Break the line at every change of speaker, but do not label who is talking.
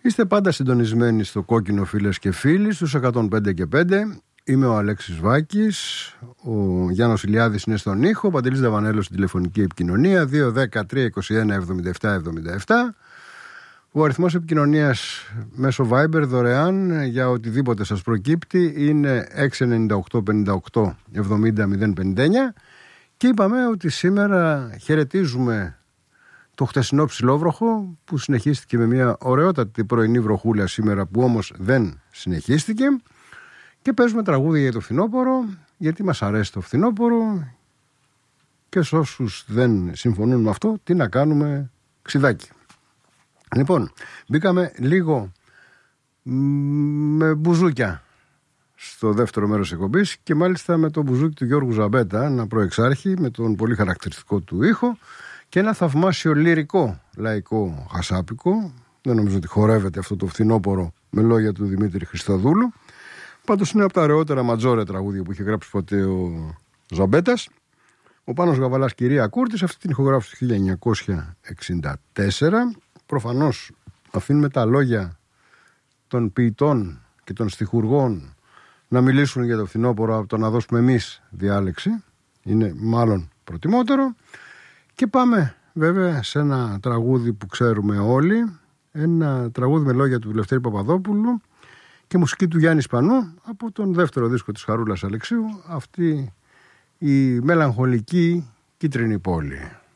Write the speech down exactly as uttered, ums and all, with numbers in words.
Είστε πάντα συντονισμένοι στο κόκκινο, φίλες και φίλοι, στους εκατόν πέντε και πέντε. Είμαι ο Αλέξης Βάκης, ο Γιάννος Ηλιάδης είναι στον ήχο, ο Παντελής Δαβανέλος στην τηλεφωνική επικοινωνία, δύο δέκα τρία είκοσι ένα εβδομήντα επτά εβδομήντα επτά. Ο αριθμός επικοινωνίας μέσω Viber δωρεάν για οτιδήποτε σας προκύπτει είναι έξι εννιά οκτώ πενήντα οκτώ εβδομήντα μηδέν πενήντα εννιά. Και είπαμε ότι σήμερα χαιρετίζουμε το χτεσινό ψηλόβροχο που συνεχίστηκε με μια ωραιότατη πρωινή βροχούλα σήμερα, που όμως δεν συνεχίστηκε, και παίζουμε τραγούδια για το φθινόπωρο, γιατί μας αρέσει το φθινόπωρο, και σε όσους δεν συμφωνούν με αυτό, τι να κάνουμε, ξιδάκι. Λοιπόν, μπήκαμε λίγο με μπουζούκια στο δεύτερο μέρος της εκπομπής, και μάλιστα με το μπουζούκι του Γιώργου Ζαμπέτα, ένα προεξάρχη με τον πολύ χαρακτηριστικό του ήχο και ένα θαυμάσιο λυρικό λαϊκό χασάπικο. Δεν νομίζω ότι χορεύεται αυτό το φθινόπωρο με λόγια του Δημήτρη Χριστοδούλου. Πάντως είναι από τα ωραιότερα ματζόρε τραγούδια που είχε γράψει ποτέ ο Ζαμπέτας. Ο Πάνος Γαβαλάς, κυρία Κούρτης, αυτή την ηχογράφησε το χίλια εννιακόσια εξήντα τέσσερα. Προφανώς αφήνουμε τα λόγια των ποιητών και των στιχουργών να μιλήσουν για το φθινόπωρο από το να δώσουμε εμείς διάλεξη. Είναι μάλλον προτιμότερο. Και πάμε βέβαια σε ένα τραγούδι που ξέρουμε όλοι, ένα τραγούδι με λόγια του Λευτέρη Παπαδόπουλου και μουσική του Γιάννη Σπανού, από τον δεύτερο δίσκο της Χαρούλας Αλεξίου, αυτή η μελαγχολική Κίτρινη πόλη.